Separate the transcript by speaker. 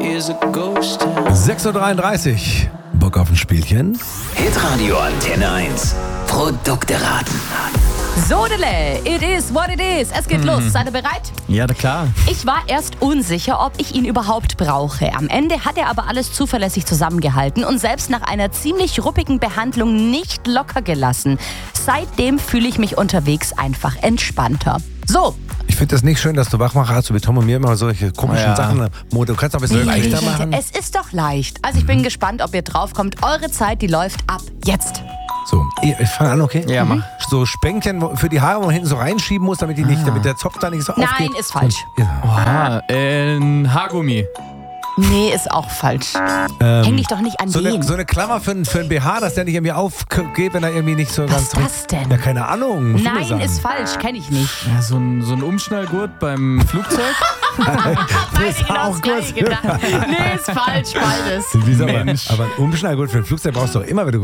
Speaker 1: 6.33 Uhr. Bock auf ein Spielchen?
Speaker 2: Hitradio Antenne 1. Produkte raten.
Speaker 3: Sodele, it is what it is. Es geht los. Seid ihr bereit?
Speaker 4: Ja, klar.
Speaker 3: Ich war erst unsicher, ob ich ihn überhaupt brauche. Am Ende hat er aber alles zuverlässig zusammengehalten und selbst nach einer ziemlich ruppigen Behandlung nicht locker gelassen. Seitdem fühle ich mich unterwegs einfach entspannter. So.
Speaker 1: Ich finde das nicht schön, dass du Wachmacher hast, so wie Tom und mir immer solche komischen Sachen. Mo, du kannst auch ein bisschen leichter machen.
Speaker 3: Es ist doch leicht. Also ich bin gespannt, ob ihr draufkommt. Eure Zeit, die läuft ab jetzt.
Speaker 1: So, ich fange an, okay?
Speaker 4: Ja, mach.
Speaker 1: So Spänkchen für die Haare, wo man hinten so reinschieben muss, damit der Zopf da nicht so aufgeht.
Speaker 3: Nein, ist falsch.
Speaker 1: Ja.
Speaker 4: Ein Haargummi.
Speaker 3: Nee, ist auch falsch. Häng dich doch nicht an
Speaker 1: So
Speaker 3: den.
Speaker 1: eine Klammer für einen BH, dass der nicht irgendwie aufgeht, wenn er irgendwie nicht so
Speaker 3: Was
Speaker 1: ganz...
Speaker 3: ist das denn?
Speaker 1: Ja, keine Ahnung. Musst du mir
Speaker 3: Nein,
Speaker 1: sagen.
Speaker 3: ist falsch. Kenn ich nicht.
Speaker 4: Ja, so ein Umschnallgurt beim Flugzeug.
Speaker 1: Das ist auch kurz.
Speaker 3: Nee, ist falsch. Beides.
Speaker 1: Wieso,
Speaker 4: Mensch.
Speaker 1: aber ein Umschnallgurt für ein Flugzeug brauchst du doch immer, wenn du